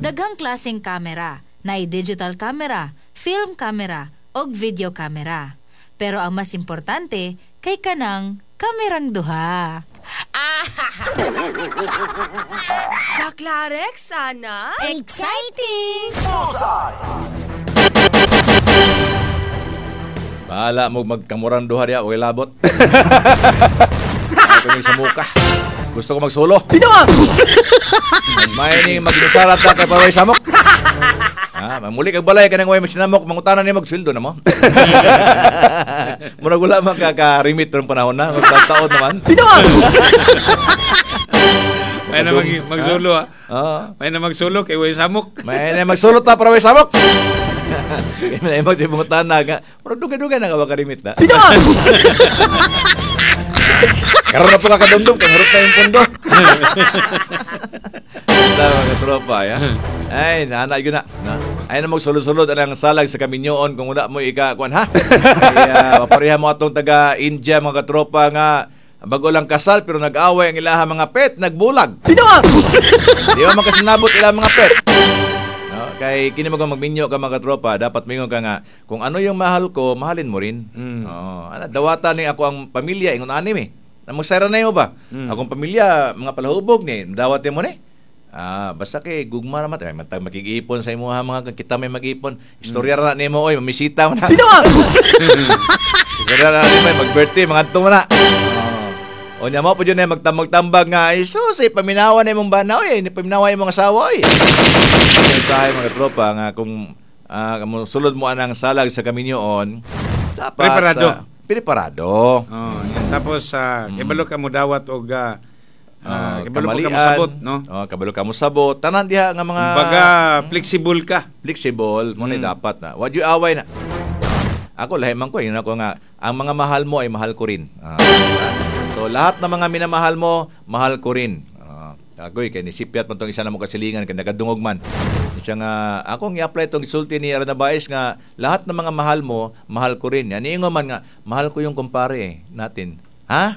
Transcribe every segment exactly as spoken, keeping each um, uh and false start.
Daghang klaseng kamera, naay digital camera, film camera, og video camera. Pero ang mas importante, kay kanang kamerang duha. Ah! Baklarex, sana? Exciting! Bahala mo magkamurang duha diya, okay labot. Ako yung sa muka. Gusto ko magsulo. Pinawa! Mas may ni magnusarat na kay Paray Samok. Ah, mamuli kag balay kanang way magsinamok, mangutanan ni magsweldo na mo. Murag wala man kaka-remit ron panahon na, magtaon naman. Pinawa! May na mag magsulo ah. Oo. May na magsulo kay Way Samok. May na magsulot ta para Paray Samok. Kaya may magsibungutan na ka. Murag duga-duga na ka makarimit na. Pinawa! Karoon na po kakadumdum, kang harap na yung pundo. Ito mga tropa, ya. Ay, nana, yun na. na. Ay na magsulod-sulod ang salag sa kaminyoon kung wala mo ika-kuan, ha? Kaya, maparihan mo atong taga-India, mga tropa nga, bago lang kasal, pero nag-away ang ilaha mga pet, nagbulag. Pinawa! Di ba makasinabot ilang mga pet? No? Kay kini mo magminyo ka mga tropa, dapat mingon ka nga, kung ano yung mahal ko, mahalin mo rin. Mm. Oo. Ano, dawatan ni ako ang pamilya, ingon anim eh. Magsayra na mo ba? Mm. Akong pamilya, mga palahubog ni, dawatin mo ni. Ah, basta kay gugma naman tayo, matag makikipon sa imo ha mga kita may mag-ipon. Istorya ra na nimo oy, mamisita mo na. Pinawa! Istorya ra na nimo mag-birthday, mga adto mo na. Oh. O nya mo pud yun na magtambag-tambag nga, ay sus, ay paminawan na imong banaw eh, ni paminawan imong asawa eh. Kaya mga tropa nga kung uh, sulod mo anang salag sa kaminyoon, dapat Preparado. Uh, Preparado. Oh, yan. Tapos uh, mm. kibalo ka mo dawat og uh, uh, kibalo ka mo sabot, no? Oh, kabalo ka mo sabot. Tanan diha nga mga baga flexible ka. Flexible mo mm. na dapat na. Wa you away na. Ako lahi man ko, yun ako nga ang mga mahal mo ay mahal ko rin. Uh, so lahat ng mga minamahal mo, mahal ko rin. Uh, ako'y kay nisipyat man tong isa na mo kasilingan kay nagadungog man. Siya nga, akong i-apply itong isulti ni Aranabais nga lahat ng mga mahal mo, mahal ko rin. Yan, iingo man nga, mahal ko yung kumpare eh, natin. Ha?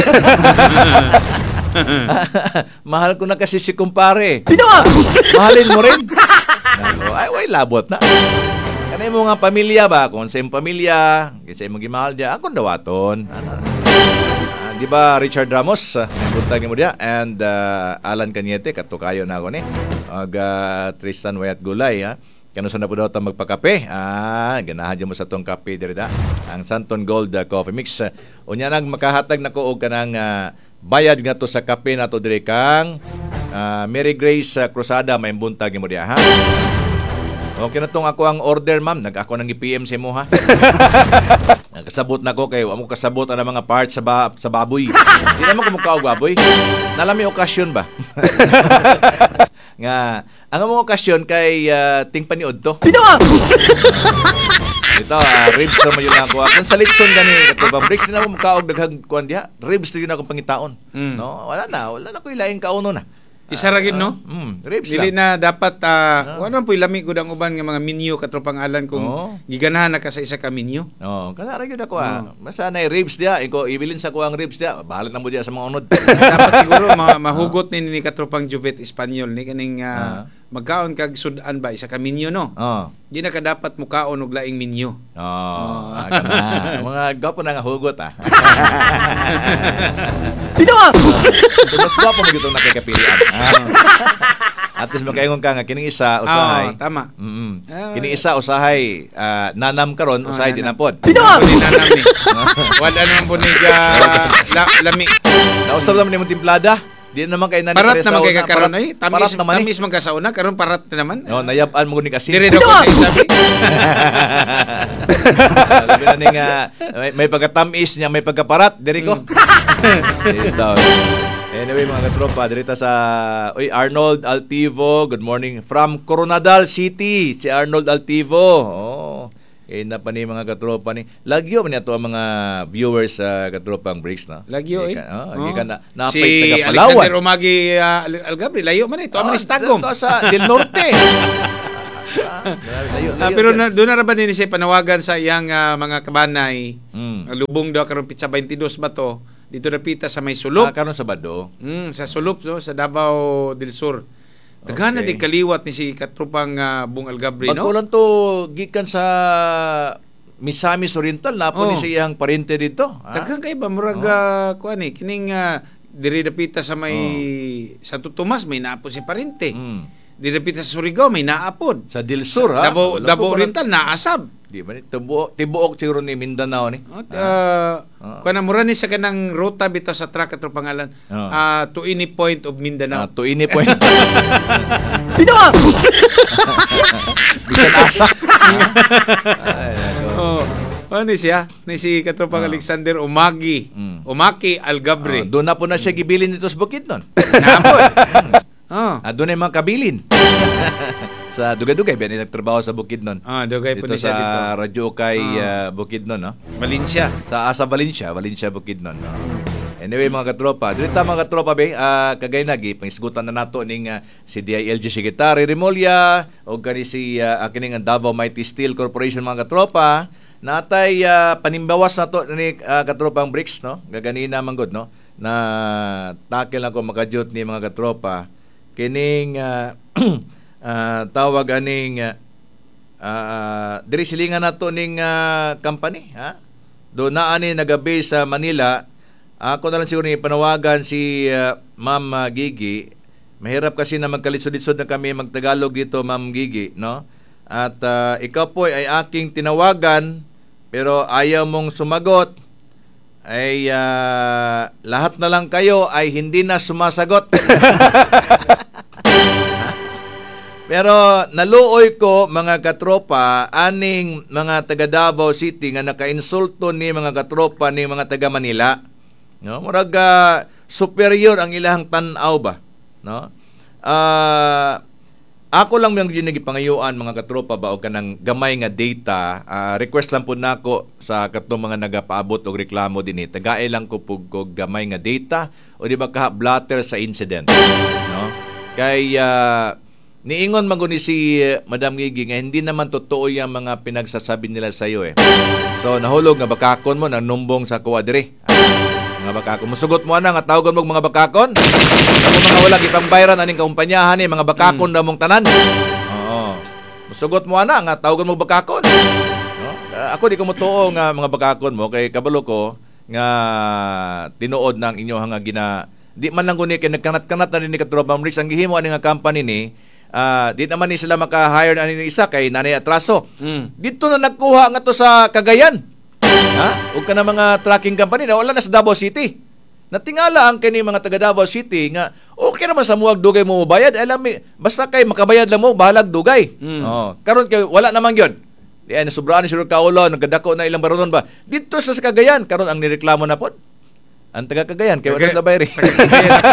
Mahal ko na kasi si kumpare. Pinawa! Mahalin mo rin. Nako, ay, way labot na. Kanay mo nga pamilya ba? Kung sa iyong pamilya, kasi imong gimahal diya, akong dawaton. Ano? Uh, di ba Richard Ramos, uh, nagbuntag mo diya, and uh, Alan Cañete, katukayo na ako ni. Ag uh, Tristan Wayat Gulay, ha? Kanusan na po daw ito magpakape. Ah, ganahan dyan mo sa itong kape diri da. Ang Santon Gold uh, Coffee Mix. Uh, unya nang makahatag na ko og kanang uh, bayad nga to sa kape na to diri kang uh, Mary Grace uh, Cruzada, may buntag mo diya, ha? Okay na tong ako ang order, ma'am. Nag-ako nang i-P M sa mo, ha? Nagkasabot na ko kayo. Amo kasabot ang mga parts sa, ba- sa baboy. Hindi naman kumukha og baboy. Nalami okasyon ba? Nga, ang among okasyon kay uh, ting paniod to. Pinawa! Ito, uh, ribs na mo yun ako. Kung sa litson gani, katubang breaks din ako mukhaog daghang kuan diha. Ribs din ako pangitaon. Mm. No, wala na, wala na ko ilaing kauno na. Isa ra gid, no? Mm, ribs Dili lang. na dapat uh, uh. ano po ilami ko ang uban nga mga menu katropang alan kung Oo. giganahan na ka sa isa ka menu. Oh, kana ra gyud ako ah. Basta na ribs dia, iko ibilin sa ko ang ribs dia. Bahala na mo dia sa mga unod. Dapat siguro ma- mahugot ni ni katropang Juvet Espanyol ni kaning uh, Ah. magkaon kag sudan ba isa ka menu, no? Oh. Di na ka dapat mukaon og laing menu. Oh, ah, kana. Mga gapo na nga hugot ah. Pinawa! Uh, mas gwapo mo gitong nakikapilian. Ah. At least makaingon ka nga kining isa usahay. Oh, tama. Mm. Ah. Kining isa usahay uh, nanam karon Oh, usahay nanam. tinapod. Pinawa! Pwede na nami. Wala naman po ni la, lami. Nausap naman nimong timplada. Di naman kay nani Parat naman kay una. kakaroon Parat- ay. Tamis, parat naman eh. tamis man ka sa una, karon parat na naman. No, nayab-an mo ni kasi. Dire daw ko sa isabi. Labi na ning uh, may, may pagkatamis niya, may pagkaparat diri ko. Dito. Anyway, mga katropa, dito sa Uy, Arnold Altivo, good morning from Coronadal City. Si Arnold Altivo. Oh. Eh na pa ni mga katropa ni. Lagyo man ato ang mga viewers sa uh, katropang breaks na. Lagyo eh. Oh, Oh. gikan na napay Si taga Alexander Palawan. Umagi uh, Algabri, layo man ito. Aman Stagom. Dito sa Del Norte. Ah, layo, Ah, layo, pero layo. na, doon na ra ba din siya panawagan sa iyang ah, mga kabanay. Mm. Lubong daw karon pizza twenty-two ba to? Dito na pita sa may Ah, sulop. karon sa Bado. Mm, sa sulop no, sa Davao del Sur. Daghana Okay. di kaliwat ni si katrupang uh, Bung Algabri, no? Pagkulang to gikan sa Misamis Oriental na po Oh. ni siyang parente dito. ha? Daghang kay ba murag uh, kuan eh kining uh, diri dapita sa may Santo Tomas may naapod si parente. Mm. Diri dapita sa Surigao may naapod. Sa Dilsur ha. Davao Wala Davao po Oriental naasab. Di ba ni tibuok, tibuok siguro ni Mindanao ni. At uh, Ah. kuan na mura ni sa kanang ruta bitaw sa truck atro pangalan. Ah. Uh, to any point of Ah, Mindanao. to ini po. Sino ka? Bisan asa. Ay, nako. Oh, ano ni siya? Ni si katropang Alexander Umagi. Mm. Umaki Ah, Algabri. doon na po na siya gibilin dito sa Bukidnon. Naapod. Oh. Ah, doon ay mga kabilin. sa Dugay-Dugay, biyan nagtrabaho sa Bukidnon. Ah, dugay po Dito ni siya dito. sa Radyo kay Ah. Bukidnon, no? Valencia. Sa Asa Valencia, Valencia Bukidnon. No? Anyway, mga katropa, dito mga katropa, be, ah, kagay nagi, pangisgutan na nato ning ah, si D I L G Secretary Remulla o kani si uh, akining ang Davao Mighty Steel Corporation, mga katropa, natay ah, panimbawas na to ni ah, katropang Bricks, no? Gaganina man gud, no? Na takil ako makajut ni mga katropa kining ah, ah, tawag aning ah, ah, diri silingan nato ning ah, company, ha? Do na ani nagabi sa Manila. Ako na lang siguro ni panawagan si uh, Ma'am uh, Gigi. Mahirap kasi na magkalisod-lisod na kami magtagalog dito, Ma'am Gigi, no? At uh, ikaw po ay aking tinawagan pero ayaw mong sumagot. Ay uh, lahat na lang kayo ay hindi na sumasagot. Pero naluoy ko, mga katropa, aning mga taga Davao City nga naka-insulto ni mga katropa ni mga taga Manila. No, murag ah, superior ang ilahang tan-aw ba, no? Ah, ako lang yung ginagipangayuan, mga katropa ba, o kanang gamay nga data. Ah, request lang po nako sa katong mga nagapaabot og reklamo dinhi, tagay lang ko pug og gamay nga data o di ba ka blatter sa incident, no? Kay ah, niingon man guni si uh, Madam Gigi nga hindi naman totoo yung mga pinagsasabi nila sa iyo eh. So nahulog nga bakakon mo nang numbong sa kuwa diri. Mga bakakon. Musugot mo ana nga tawagan mo mga bakakon. Kamo mga wala gipang bayran aning kaumpanyahan ni mga bakakon mm. damong tanan. Oo. Musugot mo ana nga tawagan mo bakakon. No? Uh, ako di ko motuo nga mga bakakon mo kay kabalo ko nga tinuod ng inyo nga gina di man lang guni kay nagkanat-kanat na ni Katropang Bricks ang gihimo ani nga company ni. Uh, di naman ni sila maka-hire na ni isa kay nanay atraso. Mm. Dito na nagkuha nga to sa Cagayan. Ha? O ka na mga trucking company na wala na sa Davao City. Natingala ang kini mga taga Davao City nga okay naman sa muwag dugay mo bayad. Alam mi, basta kay makabayad lang mo, bahalag dugay. Mm. Oh, karon kay wala naman gyud. Di ay nasubraan ni Sir Kaulo, nagdako na ilang baronon ba. Dito sa Cagayan karon ang nireklamo na pod. Ang taga Cagayan kay wala Taga- sa bayri. Tagay na po.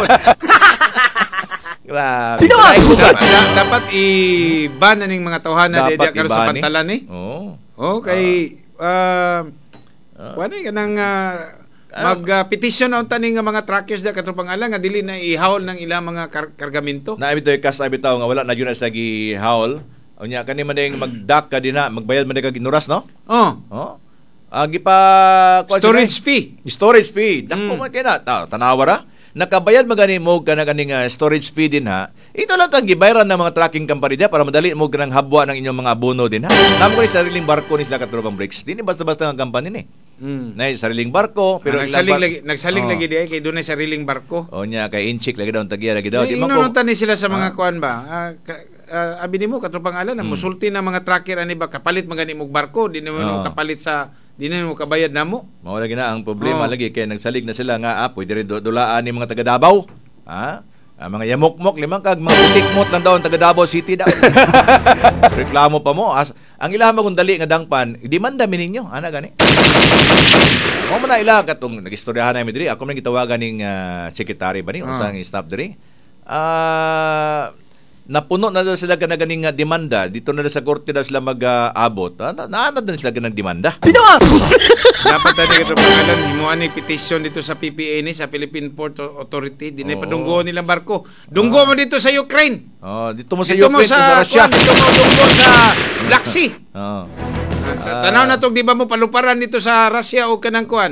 Grabe. Sino ka? Ay, dapat, da- dapat i-ban na ning mga tawhana Dapat di karon sa i-ban, eh. pantalan ni. Oh. Oh, kay uh, Wala ka nang uh, mag-petition na unta ning mga truckers da katropang ala nga dili na ihawol ng ilang mga kar- kargamento. Na bitaw kas bitaw nga wala na gyud na sa gihaul. Unya kani man ding magdak ka dinha, magbayad man kag ginuras, no? Oh, Oh. Agi pa kuwan storage sila, fee. storage fee. Dako Mm. man kay na ta, tanawara. Nakabayad magani mo kana kaning uh, storage fee din ha. Ito lang tang gibayaran ng mga trucking company dia para madali mo kanang habwa ng inyong mga abono din ha. Namo ko ni sariling barko ni sila Katropang Bricks. Dili basta-basta nga company ni. Mm. Na sariling barko pero Pero ilang nagsaling bar- lagi nagsaling Oh. lagi di ay kay dunay sariling barko. O nya kay inchik lagi daw tagiya lagi daw. Eh, Di man ko- inununtan ni sila sa mga kuan ba? Ah, ka, ah, abi nimo katropang ala na Mm. musulti na mga trucker ani ba kapalit magani mog barko, di naman Oh. mo kapalit sa di na mo kabayad namo. Mao lagi na ang problema Oh. lagi kay nagsalig na sila nga ah, pwede rin do- dulaan ni mga taga Davao. Ha? Ah, mga yamok-mok limang kag mga putik-mot lang daw ang taga Davao City daw. Reklamo pa mo. As, ang ilaha mo kung dali nga dangpan, demanda mi ninyo, ana gani. Mo man na ila katong nagistoryahan namin diri. Ako man gitawagan ning uh, secretary ba ni Ah. usang staff diri. Ah napuno na daw sila kana ganing nga demanda dito na daw sa korte daw sila mag-abot. Uh, na, na, na, na sila ganang demanda. Sino ka? Dapat tani katropang ala himuan ni petition dito sa P P A ni sa Philippine Port Authority, di na Oo. padunggo nilang barko. Dunggo mo dito sa Ukraine. Oh, dito mo sa Dito mo Ukraine, sa sa Russia. kuan, dito mo dunggo sa Black Sea. Oh. Tanaw na to, di ba mo paluparan dito sa Russia o kanang kuan?